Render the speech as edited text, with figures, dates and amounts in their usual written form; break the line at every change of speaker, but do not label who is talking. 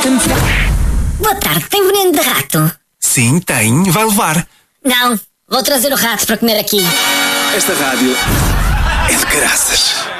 Boa tarde, tem veneno de rato?
Sim, tem. Vai levar.
Não, vou trazer o rato para comer aqui.
Esta rádio é de caraças.